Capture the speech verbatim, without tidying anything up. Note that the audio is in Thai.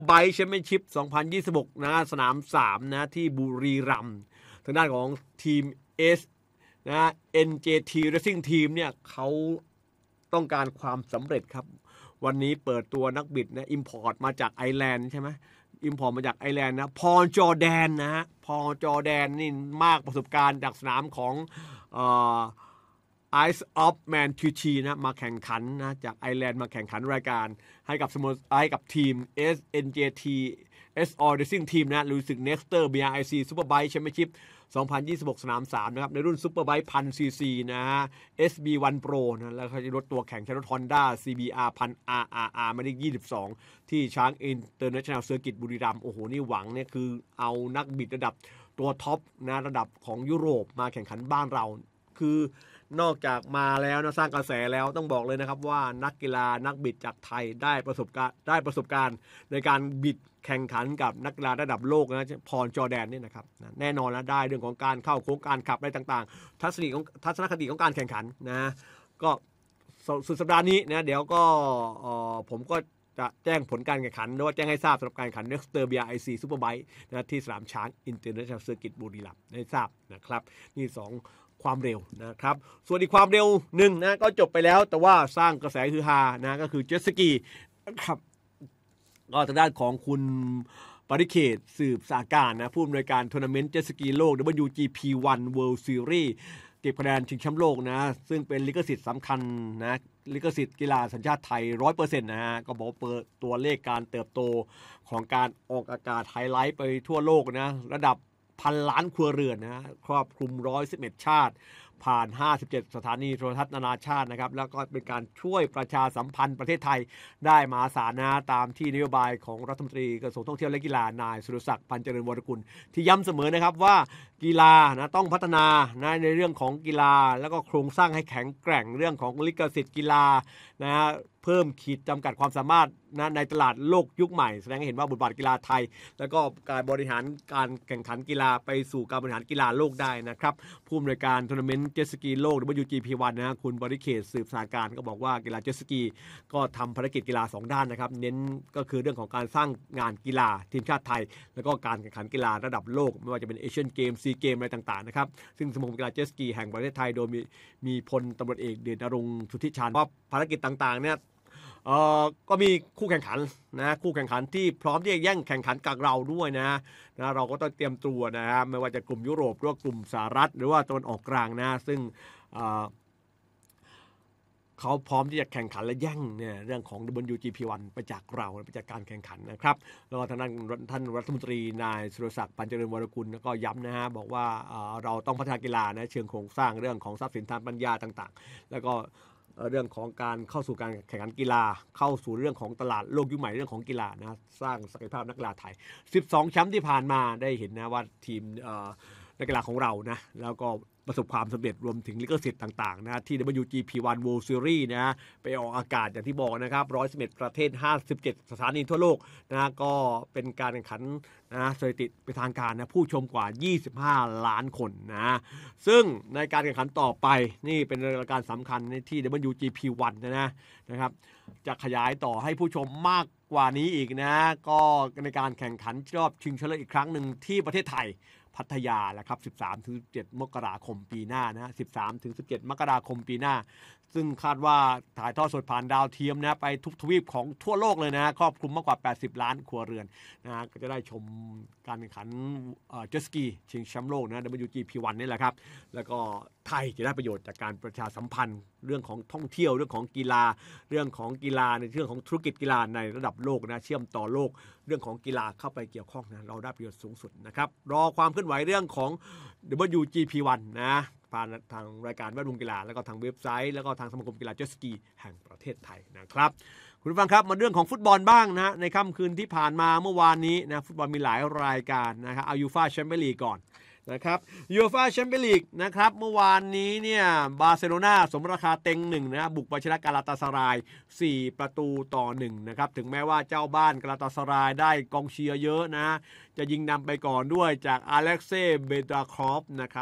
ไบค์แชมเปี้ยนชิพสองพันยี่สิบหกนะสนามสามนะที่บุรีรัมย์ทางด้านของทีม S นะ เอ็น เจ ที Racing Team เนี่ยเขาต้องการความสำเร็จครับวันนี้เปิดตัวนักบิดนะอิมพอร์ตมาจากไอร์แลนด์ใช่ไหมอิมพอร์ตมาจากไอร์แลนด์นะพอลจอร์แดนนะฮะพอลจอร์แดนนี่มากประสบการณ์จากสนามของเอ่อ Isle of Man ที ที นะมาแข่งขันนะจากไอร์แลนด์มาแข่งขันรายการให้กับสโมสรให้กับทีม เอส เอ็น เจ ที เอส ออ Racing Team นะหรือสึก Nexter บี อาร์ ไอ ซี Superbike Championship สองพันยี่สิบหกสนามสามนะครับในรุ่น Superbike หนึ่งพัน ซี ซี นะฮะ เอส บี วัน Pro นะแล้วเขาจะรถตัวแข่งใช้รถ Honda ซี บี อาร์ หนึ่งพัน อาร์ อาร์ อาร์ มาได้ยี่สิบสองที่ช้าง International Circuit บุรีรัมย์โอ้โหนี่หวังเนี่ยคือเอานักบิดระดับตัวท็อปนะระดับของยุโรปมาแข่งขันบ้านเราคือนอกจากมาแล้วนะสร้างกระแสแล้วต้องบอกเลยนะครับว่านักกีฬานักบิดจากไทยได้ประสบการณ์ได้ประสบการณ์ในการบิดแข่งขันกับนักกีฬาระดับโลกนะพรจอร์แดนนี่นะครับแน่นอนนะได้เรื่องของการเข้าโค้งการขับอะไรต่างๆทัศนคติของทัศนคติของการแข่งขันนะก็สุดสัปดาห์นี้นะเดี๋ยวก็ผมก็จะแจ้งผลการแข่งขันหรือว่าแจ้งให้ทราบสำหรับการแข่งขัน Nexter บี อาร์ ไอ ซี Superbike นะที่สนามช้าง International Circuit บุรีรัมย์ได้ทราบนะครับนี่สองความเร็วนะครับส่วนอีกความเร็วหนึ่งนะก็จบไปแล้วแต่ว่าสร้างกระแสฮือฮานะก็คือเจ็ตสกีนะครับก็ทางด้านของคุณปริเขตสืบสาการนะผู้อำนวยการทัวร์นาเมนต์เจ็ตสกีโลก ดับเบิลยู จี พี วัน World Series เก็บคะแนนชิงแชมป์โลกนะซึ่งเป็นลิขสิทธิ์สำคัญนะลิขสิทธิ์กีฬาสัญชาติไทย ร้อยเปอร์เซ็นต์ นะฮะก็บอกเปิดตัวเลขการเติบโตของการออกอากาศไฮไลท์ไปทั่วโลกนะระดับพันล้านครัวเรือนนะครอบคลุมหนึ่งร้อยสิบเอ็ดชาติผ่านห้าสิบเจ็ดสถานีโทรทัศน์นานาชาตินะครับแล้วก็เป็นการช่วยประชาสัมพันธ์ประเทศไทยได้มหาศาลนะตามที่นโยบายของรัฐมนตรีกระทรวงท่องเที่ยวและกีฬานายสุรศักดิ์ปัญจเจริญวรกุลที่ย้ำเสมอนะครับว่ากีฬานะต้องพัฒนานะในเรื่องของกีฬาแล้วก็โครงสร้างให้แข็งแกร่งเรื่องของลิขสิทธิ์กีฬานะเพิ่มขีดจำกัดความสามารถนะในตลาดโลกยุคใหม่แสดงให้เห็นว่าบทบาทกีฬาไทยแล้วก็การบริหารการแข่งขันกีฬาไปสู่การบริหารกีฬาโลกได้นะครับผู้อำนวยการทัวร์นาเมนต์เจ็ตสกีโลก ดับเบิลยู จี พี วัน นะคุณบริเขตสืบสาการก็บอกว่ากีฬาเจ็ตสกีก็ทำภารกิจกีฬาสองด้านนะครับเน้นก็คือเรื่องของการสร้างงานกีฬาทีมชาติไทยแล้วก็การแข่งขันกีฬาระดับโลกไม่ว่าจะเป็นเอเชียนเกมซีเกมอะไรต่างๆนะครับซึ่งสมาคมกีฬาเจ็ตสกีแห่งประเทศไทยโดยมีมีพลตำรวจเอกเดชนรงค์สุทธิชาญว่าภารกิจต่างๆเนี่ยเอ่อก็มีคู่แข่งขันนะคู่แข่งขันที่พร้อมที่จะแย่งแข่งขันกับเราด้วยนะนะเราก็ต้องเตรียมตัวนะฮะไม่ว่าจะกลุ่มยุโรปหรือว่ากลุ่มสหรัฐหรือว่าตะวันออกกลางนะซึ่งเอ่อเขาพร้อมที่จะแข่งขันและแย่งเนี่ยเรื่องของ ดับเบิลยู จี พี วัน ไปจากเราไปจากการแข่งขันนะครับแล้วก็ทางด้านท่านรัฐมนตรีนายสุรศักดิ์ปัญจเจริญวรกุลก็ย้ำนะฮะบอกว่าเราต้องพัฒนากีฬานะเชิงโครงสร้างเรื่องของทรัพย์สินทางปัญญาต่างๆแล้วก็เรื่องของการเข้าสู่การแข่งขันกีฬาเข้าสู่เรื่องของตลาดโลกยุคใหม่เรื่องของกีฬานะสร้างศักยภาพนักกีฬาไทยสิบสองแชมป์ที่ผ่านมาได้เห็นนะว่าทีมนักกีฬาของเรานะแล้วก็ประสบความสำเร็จรวมถึงลิขสิทธิ์ต่างๆนะที่ ดับเบิลยู จี พี วัน World Series นะไปออกอากาศอย่างที่บอกนะครับหนึ่งร้อยสิบเอ็ดประเทศห้าสิบเจ็ดสถานีทั่วโลกนะก็เป็นการแข่งขันนะสถิติเป็นทางการนะผู้ชมกว่ายี่สิบห้าล้านคนนะซึ่งในการแข่งขันต่อไปนี่เป็นรายการสำคัญที่ ดับเบิลยู จี พี วัน นะนะนะครับจะขยายต่อให้ผู้ชมมากกว่านี้อีกนะก็ในการแข่งขันรอบชิงชนะเลิศอีกครั้งหนึ่งที่ประเทศไทยพัทยาแหละครับ สิบสามถึงสิบเจ็ด มกราคมปีหน้านะ สิบสามถึงสิบเจ็ด มกราคมปีหน้าซึ่งคาดว่าถ่ายทอดสดผ่านดาวเทียมนะไปทุกทวีปของทั่วโลกเลยนะครอบคลุมมากกว่าแปดสิบล้านครัวเรือนนะก็จะได้ชมการแข่งขันเจ็ตสกีชิงแชมป์โลกนะ ดับเบิลยู จี พี วัน นี่แหละครับแล้วก็ไทยจะได้ประโยชน์จากการประชาสัมพันธ์เรื่องของท่องเที่ยวเรื่องของกีฬาเรื่องของกีฬาในเรื่องของธุรกิจกีฬาในระดับโลกนะเชื่อมต่อโลกเรื่องของกีฬาเข้าไปเกี่ยวข้องนะเราได้ประโยชน์สูงสุดนะครับรอความเคลื่อนไหวเรื่องของ ดับเบิลยู จี พี วัน นะผ่านทางรายการแวดวงกีฬาแล้วก็ทางเว็บไซต์แล้วก็ทางสมาคมกีฬาเจ็ตสกีแห่งประเทศไทยนะครับคุณผู้ฟังครับมาเรื่องของฟุตบอลบ้างนะในค่ำคืนที่ผ่านมาเมื่อวานนี้นะฟุตบอลมีหลายรายการนะครับเอายูฟ่าแชมเปี้ยนลีกก่อนนะครับยูฟ่าแชมเปี้ยนลีกนะครับเมื่อวานนี้เนี่ยบาร์เซโลนาสมราคาเต็งหนึ่งนะบุกไปชนะกาลาตาสารายสี่ประตูต่อหนึ่งนะครับถึงแม้ว่าเจ้าบ้านกาลาตาสารายได้กองเชียร์เยอะนะจะยิงนำไปก่อนด้วยจากอเล็กเซ่เบดาครอฟนะครับ